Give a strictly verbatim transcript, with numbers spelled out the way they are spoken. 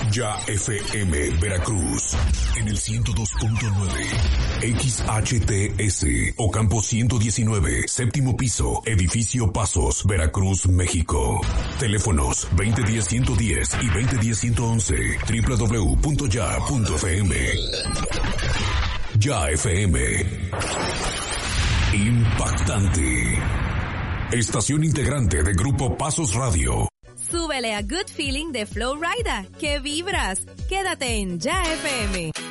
Ya F M Veracruz en el ciento dos punto nueve, X H T S Ocampo ciento diecinueve, séptimo piso, edificio Pasos, Veracruz, México. Teléfonos veinte diez ciento diez y veinte diez ciento once, doble u doble u doble u punto ya punto f m. Ya F M. Impactante. Estación integrante de Grupo Pasos Radio. Súbele a Good Feeling de Flow Rida, que vibras. Quédate en Ya F M.